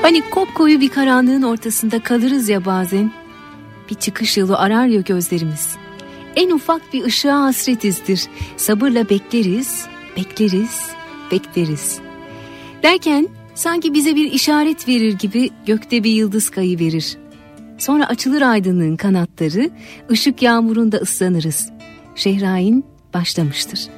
Hani kopkoyu bir karanlığın ortasında kalırız ya bazen. Bir çıkış yolu arar ya gözlerimiz. En ufak bir ışığa hasretizdir. Sabırla bekleriz, bekleriz, bekleriz. Derken sanki bize bir işaret verir gibi gökte bir yıldız kayıverir. Sonra açılır aydınlığın kanatları, ışık yağmurunda ıslanırız. Şehrain başlamıştır.